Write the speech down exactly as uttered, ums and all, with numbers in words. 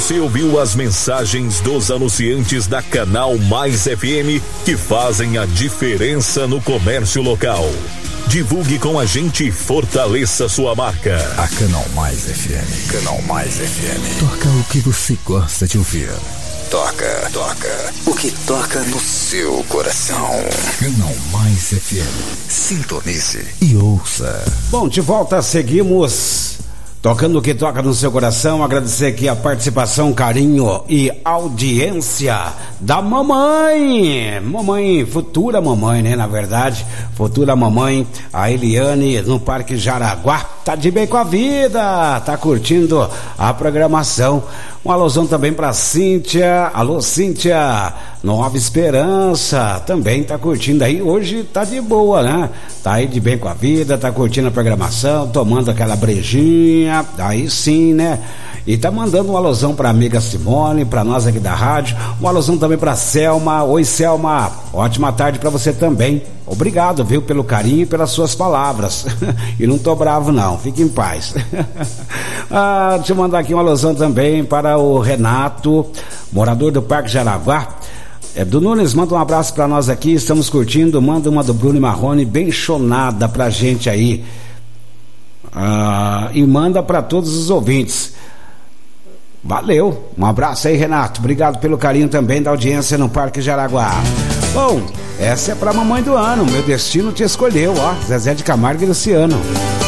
Você ouviu as mensagens dos anunciantes da Canal Mais F M que fazem a diferença no comércio local. Divulgue com a gente e fortaleça sua marca. A Canal Mais F M. Canal Mais F M. Toca o que você gosta de ouvir. Toca, toca. O que toca no seu coração. Canal Mais F M. Sintonize e ouça. Bom, de volta, seguimos tocando o que toca no seu coração. Agradecer aqui a participação, carinho e audiência da mamãe. Mamãe, futura mamãe, né? Na verdade, futura mamãe, a Eliane, no Parque Jaraguá. Tá de bem com a vida, tá curtindo a programação. Um alusão também pra Cíntia. Alô, Cíntia, Nova Esperança, também tá curtindo aí. Hoje tá de boa, né? Tá aí de bem com a vida, tá curtindo a programação, tomando aquela brejinha, aí sim, né? E tá mandando um alusão pra amiga Simone, pra nós aqui da rádio. Um alusão também pra Selma. Oi, Selma, ótima tarde pra você também. Obrigado, viu, pelo carinho e pelas suas palavras. E não tô bravo não, fique em paz. Ah, deixa eu mandar aqui uma alusão também para o Renato, morador do Parque Jaraguá. É, do Nunes, manda um abraço para nós aqui, estamos curtindo. Manda uma do Bruno e Marrone bem chonada pra gente aí. Ah, e manda para todos os ouvintes. Valeu, um abraço aí, Renato, obrigado pelo carinho também da audiência no Parque Jaraguá. Bom, essa é pra mamãe do ano, Meu Destino Te Escolheu, ó, Zezé de Camargo e Luciano.